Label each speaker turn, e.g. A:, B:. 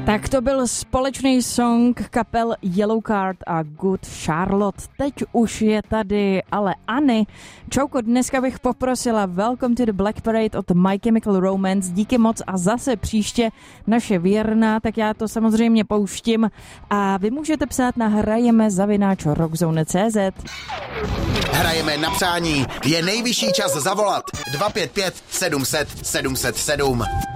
A: Tak to byl společný song kapel Yellow Card a Good Charlotte. Teď už je tady ale Anny. Čauko, dneska bych poprosila Welcome to the Black Parade od My Chemical Romance. Díky moc a zase příště naše věrná, tak já to samozřejmě pouštím a vy můžete psát na hrajeme@rockzone.cz.
B: Hrajeme na přání. Je nejvyšší čas zavolat 255 700 707.